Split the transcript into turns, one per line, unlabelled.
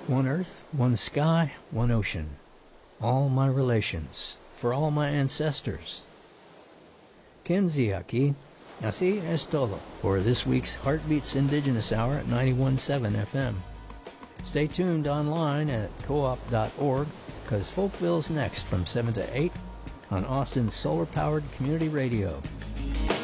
One earth, one sky, one ocean. All my relations, for all my ancestors. Kenzie aquí. Así es todo for this week's Heartbeats Indigenous Hour at 91.7 FM. Stay tuned online at coop.org, because Folkville's next from 7 to 8 on Austin's solar-powered community radio.